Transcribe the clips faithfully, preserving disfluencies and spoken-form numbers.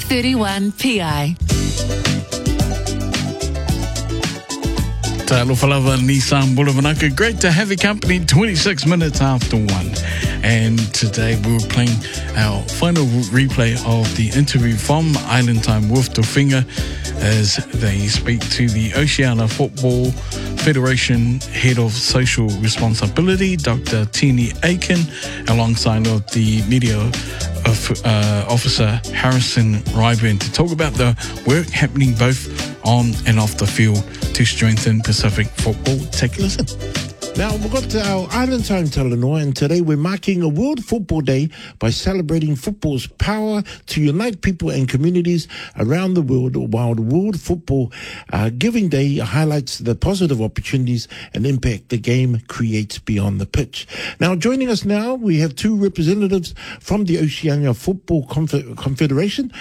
thirty-one P I. Talofa lava Nissan Bulavanaka. Great to have your company. twenty-six minutes after one. And today we were playing our final replay of the interview from Island Time with Tofinga as they speak to the Oceania Football Federation Head of Social Responsibility, Doctor Tini Aiken, alongside of the media of, uh, officer Harrison Ryburn, to talk about the work happening both on and off the field to strengthen Pacific football. Take a listen. Now, we've got our Island Time Talanoa, and today we're marking a World Football Day by celebrating football's power to unite people and communities around the world, while the World Football uh, Giving Day highlights the positive opportunities and impact the game creates beyond the pitch. Now, joining us now, we have two representatives from the Oceania Football Conf- Confederation,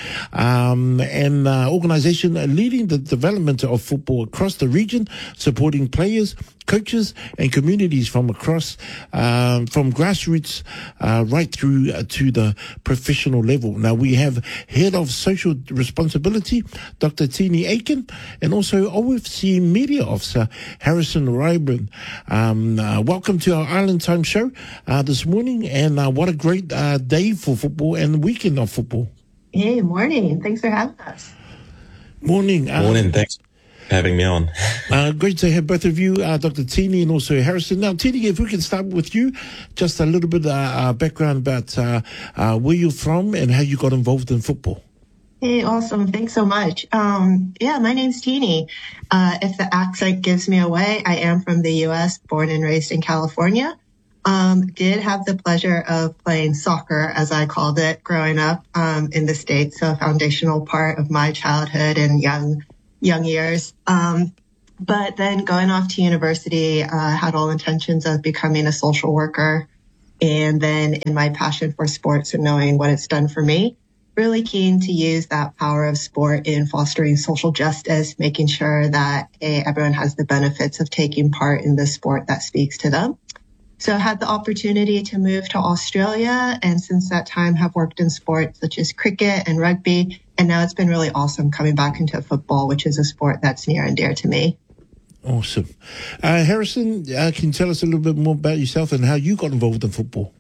um, an uh, organisation leading the development of football across the region, supporting players, coaches and communities from across, um, from grassroots uh, right through uh, to the professional level. Now we have Head of Social Responsibility, Doctor Tini Aiken, and also O F C Media Officer, Harrison Ryburn. Um, uh, welcome to our Island Time show uh, this morning, and uh, what a great uh, day for football and weekend of football. Hey, morning. Thanks for having us. Morning. Uh, morning, thanks. Having me on. uh, great to have both of you, uh, Doctor Tini and also Harrison. Now, Tini, if we can start with you, just a little bit of uh, uh, background about uh, uh, where you're from and how you got involved in football. Hey, awesome. Thanks so much. Um, yeah, my name's Tini. Uh, if the accent gives me away, I am from the U S, born and raised in California. Um, did have the pleasure of playing soccer, as I called it, growing up um, in the States, so a foundational part of my childhood and young young years. Um, but then going off to university, uh, had all intentions of becoming a social worker. And then in my passion for sports and knowing what it's done for me, really keen to use that power of sport in fostering social justice, making sure that hey, everyone has the benefits of taking part in the sport that speaks to them. So I had the opportunity to move to Australia, and since that time have worked in sports such as cricket and rugby. And now it's been really awesome coming back into football, which is a sport that's near and dear to me. Awesome. Uh, Harrison, uh, can you tell us a little bit more about yourself and how you got involved in football?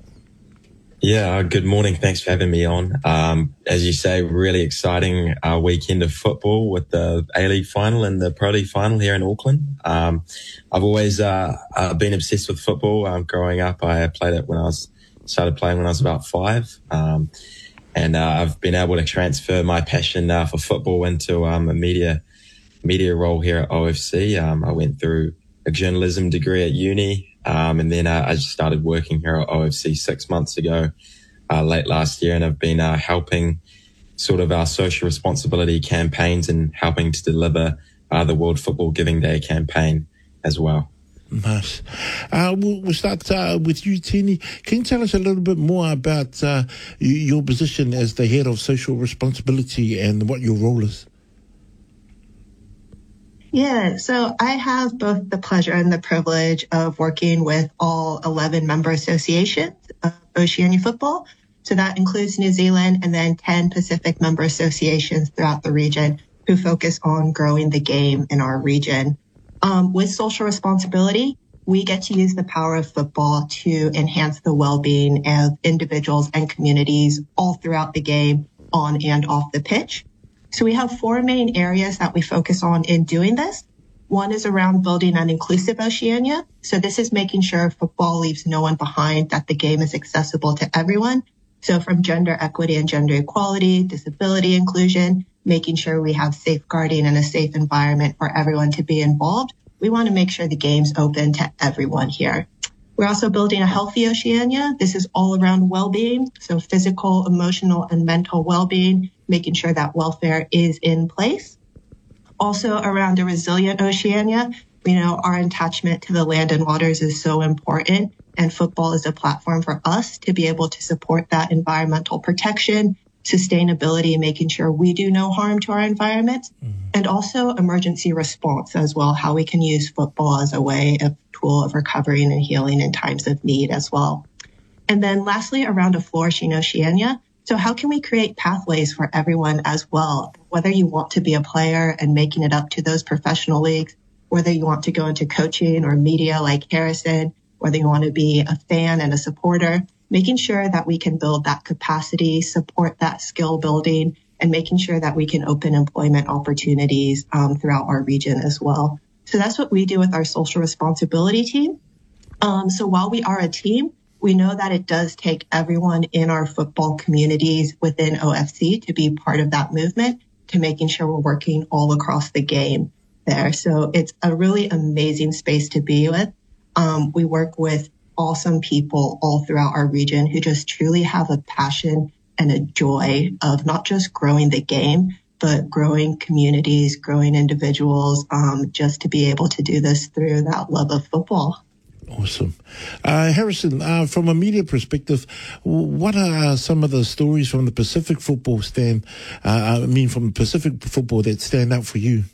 Yeah, uh, good morning. Thanks for having me on. Um, as you say, really exciting uh, weekend of football with the A-League final and the Pro League final here in Auckland. Um, I've always uh, uh, been obsessed with football. Um, growing up, I played it when I was started playing when I was about five. Um, And uh, I've been able to transfer my passion uh, for football into um, a media media role here at O F C. Um, I went through a journalism degree at uni, um, and then uh, I just started working here at O F C six months ago, uh, late last year, and I've been uh, helping sort of our social responsibility campaigns and helping to deliver uh, the World Football Giving Day campaign as well. Nice. Uh, we'll, we'll start uh, with you, Tini. Can you tell us a little bit more about uh, your position as the head of social responsibility and what your role is? Yeah, so I have both the pleasure and the privilege of working with all eleven member associations of Oceania Football. So that includes New Zealand and then ten Pacific member associations throughout the region who focus on growing the game in our region. Um, with social responsibility, we get to use the power of football to enhance the well-being of individuals and communities all throughout the game, on and off the pitch. So we have four main areas that we focus on in doing this. One is around building an inclusive Oceania. So this is making sure football leaves no one behind, that the game is accessible to everyone. So from gender equity and gender equality, disability inclusion, making sure we have safeguarding and a safe environment for everyone to be involved. We want to make sure the game's open to everyone here. We're also building a healthy Oceania. This is all around well-being, so physical, emotional, and mental well-being, making sure that welfare is in place. Also around a resilient Oceania, you know, our attachment to the land and waters is so important, and football is a platform for us to be able to support that environmental protection, sustainability, making sure we do no harm to our environment, mm-hmm. and also emergency response as well, how we can use football as a way of tool of recovering and healing in times of need as well. And then lastly, around a flourishing Oceania, So how can we create pathways for everyone as well? Whether you want to be a player and making it up to those professional leagues, whether you want to go into coaching or media like Harrison, whether you want to be a fan and a supporter, making sure that we can build that capacity, support that skill building, and making sure that we can open employment opportunities um, throughout our region as well. So that's what we do with our social responsibility team. Um, so while we are a team, we know that it does take everyone in our football communities within O F C to be part of that movement, to making sure we're working all across the game there. So it's a really amazing space to be with. Um, we work with awesome people all throughout our region who just truly have a passion and a joy of not just growing the game, but growing communities, growing individuals, um, just to be able to do this through that love of football. Awesome. Uh, Harrison, uh, from a media perspective, what are some of the stories from the Pacific football stand, uh, I mean from Pacific football that stand out for you?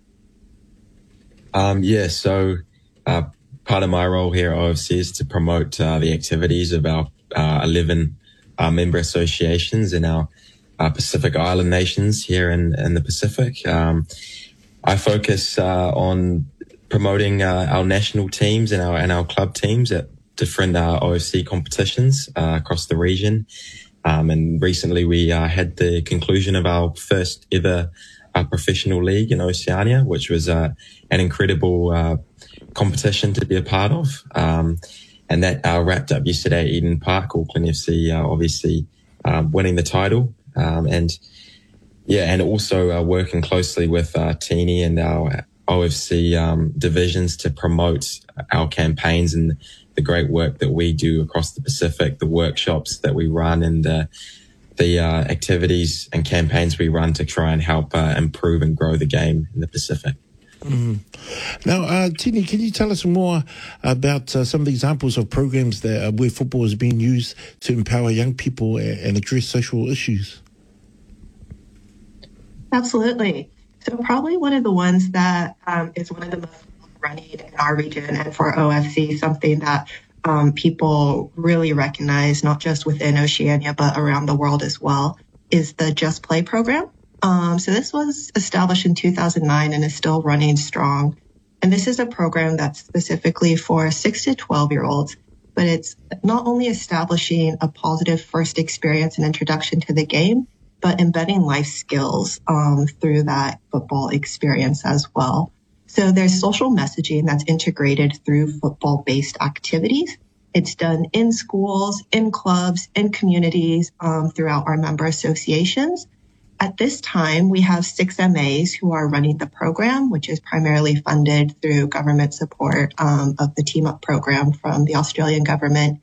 Um, yeah, so uh, part of my role here at O F C is to promote uh, the activities of our uh, eleven uh, member associations in our uh, Pacific Island nations here in, in the Pacific. Um, I focus uh, on promoting uh, our national teams and our and our club teams at different uh, O F C competitions uh, across the region. Um, and recently we uh, had the conclusion of our first ever uh, professional league in Oceania, which was uh, an incredible uh, competition to be a part of. Um, and that uh, wrapped up yesterday at Eden Park, Auckland F C uh, obviously uh, winning the title. Um, and yeah, and also uh, working closely with uh, Teeny and our O F C um, divisions to promote our campaigns and the great work that we do across the Pacific, the workshops that we run, and the, the uh, activities and campaigns we run to try and help uh, improve and grow the game in the Pacific. Mm. Now, uh, Tini, can you tell us more about uh, some of the examples of programs that uh, where football is being used to empower young people and, and address social issues? Absolutely. So probably one of the ones that um, is one of the most running in our region and for O F C, something that um, people really recognize, not just within Oceania, but around the world as well, is the Just Play program. Um, so this was established in two thousand nine and is still running strong. And this is a program that's specifically for six to twelve year olds, but it's not only establishing a positive first experience and introduction to the game, but embedding life skills um, through that football experience as well. So there's social messaging that's integrated through football-based activities. It's done in schools, in clubs, in communities, um, throughout our member associations. At this time, we have six M As who are running the program, which is primarily funded through government support um, of the Team Up program from the Australian government.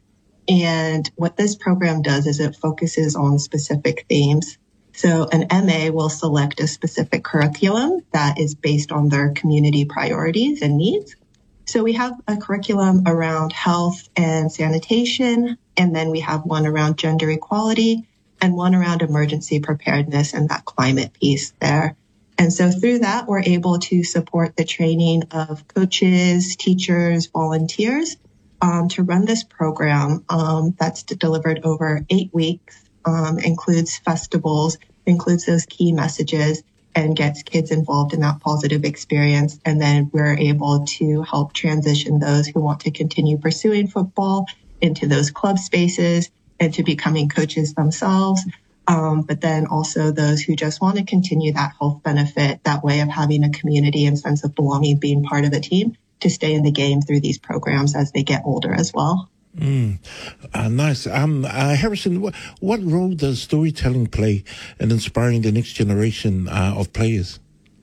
And what this program does is it focuses on specific themes. So an M A will select a specific curriculum that is based on their community priorities and needs. So we have a curriculum around health and sanitation, and then we have one around gender equality and one around emergency preparedness and that climate piece there. And so through that, we're able to support the training of coaches, teachers, volunteers um, to run this program um, that's delivered over eight weeks. Um, includes festivals, includes those key messages, and gets kids involved in that positive experience. And then we're able to help transition those who want to continue pursuing football into those club spaces and to becoming coaches themselves. Um, but then also those who just want to continue that health benefit, that way of having a community and sense of belonging, being part of a team, to stay in the game through these programs as they get older as well. Mm. Uh, nice. Um, uh, Harrison, what, what role does storytelling play in inspiring the next generation uh, of players?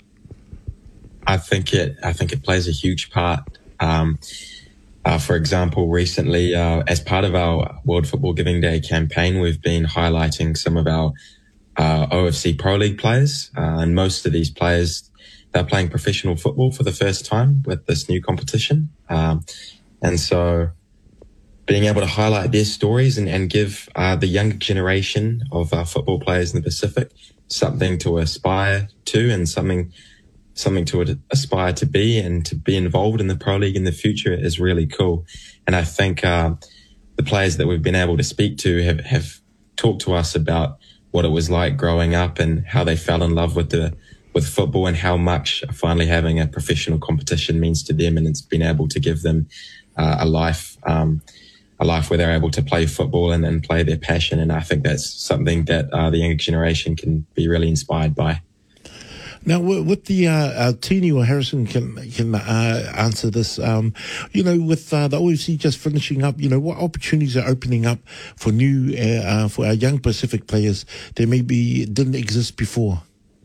I think it. I think it plays a huge part. Um, uh, for example, recently, uh, as part of our World Football Giving Day campaign, we've been highlighting some of our uh, O F C Pro League players, uh, and most of these players, they're playing professional football for the first time with this new competition, um, and so. Being able to highlight their stories and, and give uh, the younger generation of uh, football players in the Pacific something to aspire to and something something to aspire to be and to be involved in the Pro League in the future is really cool. And I think uh, the players that we've been able to speak to have, have talk to us about what it was like growing up and how they fell in love with the with football and how much finally having a professional competition means to them, and it's been able to give them uh, a life, um, a life where they're able to play football and, and play their passion. And I think that's something that uh, the younger generation can be really inspired by. Now, with the uh, uh, Tini or Harrison can can uh, answer this. Um, you know, with uh, the O F C just finishing up, you know, what opportunities are opening up for new uh, uh, for our young Pacific players that maybe didn't exist before?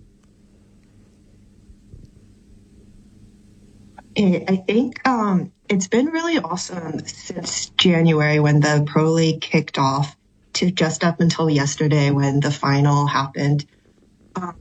I think um, it's been really awesome since January when the Pro League kicked off to just up until yesterday when the final happened. Um,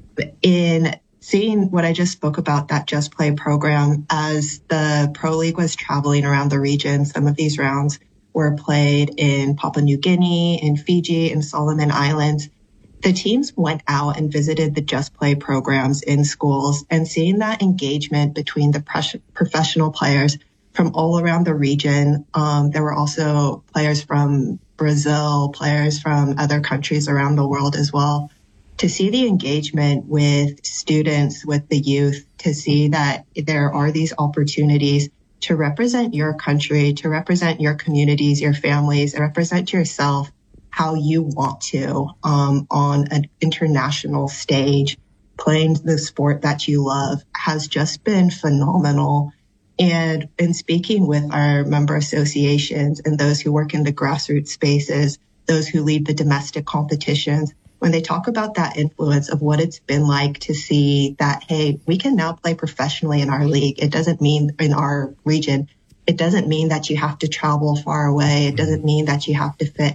in seeing what I just spoke about, that Just Play program, as the Pro League was traveling around the region, some of these rounds were played in Papua New Guinea, in Fiji, in Solomon Islands. The teams went out and visited the Just Play programs in schools, and seeing that engagement between the pres- professional players from all around the region. Um, there were also players from Brazil, players from other countries around the world as well. To see the engagement with students, with the youth, to see that there are these opportunities to represent your country, to represent your communities, your families, and represent yourself how you want to um, on an international stage, playing the sport that you love, has just been phenomenal. And in speaking with our member associations and those who work in the grassroots spaces, those who lead the domestic competitions, when they talk about that influence of what it's been like to see that, hey, we can now play professionally in our league. It doesn't mean in our region. It doesn't mean that you have to travel far away. It doesn't mean that you have to fit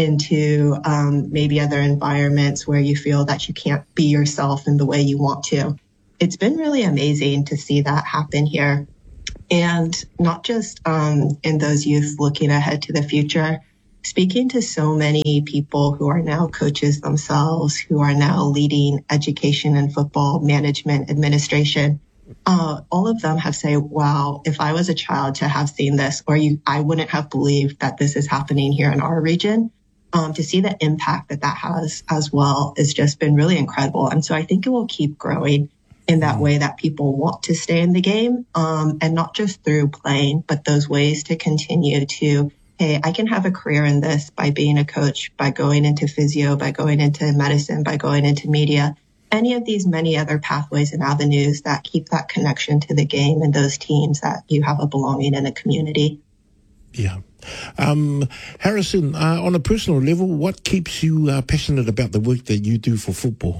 into um, maybe other environments where you feel that you can't be yourself in the way you want to. It's been really amazing to see that happen here. And not just um, in those youth looking ahead to the future, speaking to so many people who are now coaches themselves, who are now leading education and football management administration. Uh, all of them have said, wow, if I was a child to have seen this, or you, I wouldn't have believed that this is happening here in our region. Um, to see the impact that that has as well has just been really incredible. And so I think it will keep growing in that way that people want to stay in the game, um, and not just through playing, but those ways to continue to, hey, I can have a career in this by being a coach, by going into physio, by going into medicine, by going into media, any of these many other pathways and avenues that keep that connection to the game and those teams that you have a belonging in a community. Yeah. Um, Harrison, uh, on a personal level, what keeps you uh, passionate about the work that you do for football?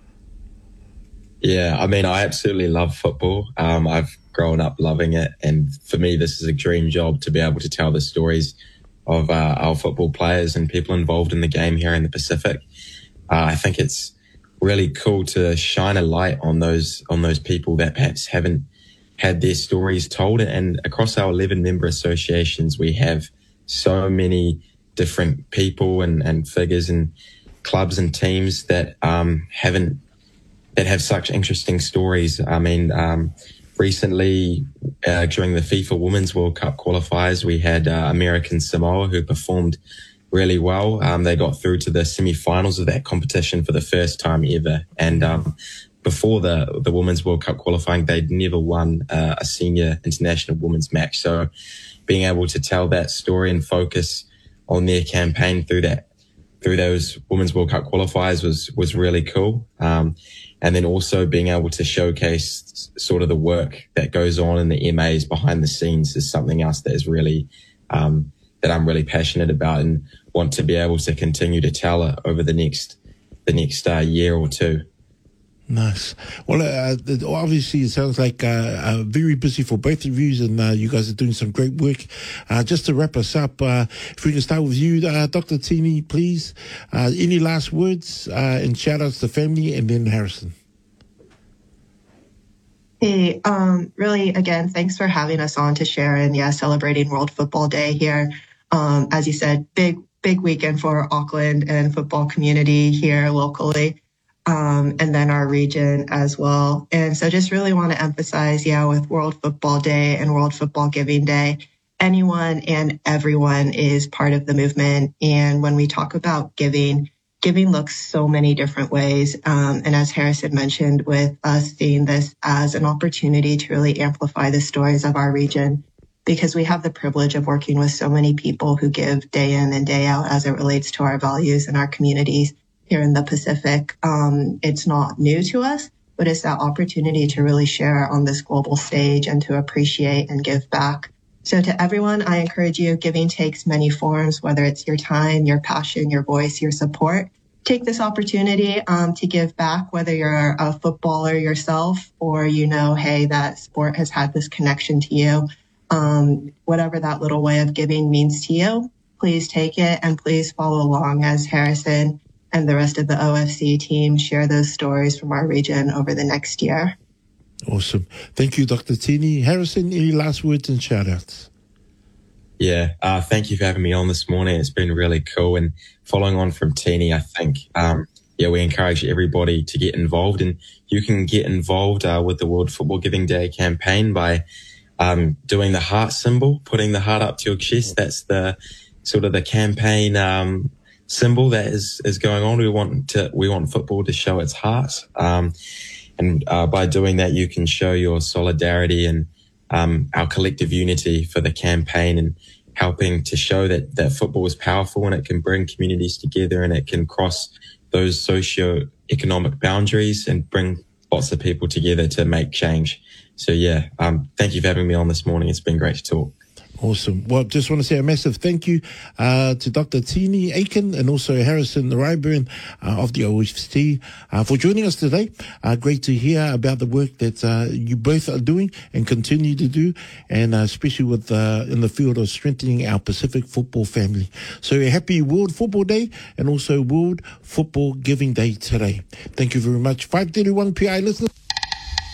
Yeah, I mean, I absolutely love football. Um, I've grown up loving it. And for me, this is a dream job to be able to tell the stories of uh, our football players and people involved in the game here in the Pacific. Uh, I think it's really cool to shine a light on those on those people that perhaps haven't had their stories told. And across our eleven member associations, we have so many different people and, and figures and clubs and teams that um, haven't, that have such interesting stories. I mean, um, recently uh, during the FIFA Women's World Cup qualifiers, we had uh, American Samoa who performed really well. Um, they got through to the semi-finals of that competition for the first time ever. And um, before the the Women's World Cup qualifying, they'd never won uh, a senior international women's match. So being able to tell that story and focus on their campaign through that, through those Women's World Cup qualifiers was, was really cool. Um, and then also being able to showcase sort of the work that goes on in the M As behind the scenes is something else that is really, um, that I'm really passionate about and want to be able to continue to tell it over the next, the next uh, year or two. Nice. Well, uh, obviously, it sounds like uh, uh, very busy for both of you, and uh, you guys are doing some great work. Uh, just to wrap us up, uh, if we can start with you, uh, Doctor Tini, please. Uh, any last words uh, and shout-outs to family, and then Harrison. Hey, um, really, again, thanks for having us on to share and, yeah, celebrating World Football Day here. Um, as you said, big, big weekend for Auckland and football community here locally. Um, and then our region as well. And so just really want to emphasize, yeah, with World Football Day and World Football Giving Day, anyone and everyone is part of the movement. And when we talk about giving, giving looks so many different ways. Um, and as Harrison mentioned, with us seeing this as an opportunity to really amplify the stories of our region, because we have the privilege of working with so many people who give day in and day out as it relates to our values and our communities here in the Pacific. Um, it's not new to us, but it's that opportunity to really share on this global stage and to appreciate and give back. So to everyone, I encourage you, giving takes many forms, whether it's your time, your passion, your voice, your support. Take this opportunity um, to give back, whether you're a footballer yourself or you know, hey, that sport has had this connection to you. Um, whatever that little way of giving means to you, please take it and please follow along as Harrison and the rest of the O F C team share those stories from our region over the next year. Awesome. Thank you, Doctor Tini. Harrison, any last words and shout-outs? Yeah, uh, thank you for having me on this morning. It's been really cool. And following on from Tini, I think, um, yeah, we encourage everybody to get involved. And you can get involved uh, with the World Football Giving Day campaign by um, doing the heart symbol, putting the heart up to your chest. That's the sort of the campaign um, symbol that is, is going on. We want to, we want football to show its heart. Um, and uh, by doing that, you can show your solidarity and um, our collective unity for the campaign and helping to show that, that football is powerful and it can bring communities together and it can cross those socio-economic boundaries and bring lots of people together to make change. So yeah, um, thank you for having me on this morning. It's been great to talk. Awesome. Well, just want to say a massive thank you uh, to Doctor Tini Aiken and also Harrison Ryburn uh, of the O F C uh, for joining us today. Uh, great to hear about the work that uh, you both are doing and continue to do, and uh, especially with uh, in the field of strengthening our Pacific football family. So happy World Football Day and also World Football Giving Day today. Thank you very much. five thirty-one P I listeners.